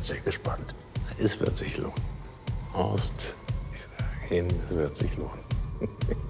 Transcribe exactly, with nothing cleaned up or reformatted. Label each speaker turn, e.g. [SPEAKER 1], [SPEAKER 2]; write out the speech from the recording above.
[SPEAKER 1] sehr gespannt. Es wird sich lohnen. Horst, ich sage Ihnen, es wird sich lohnen.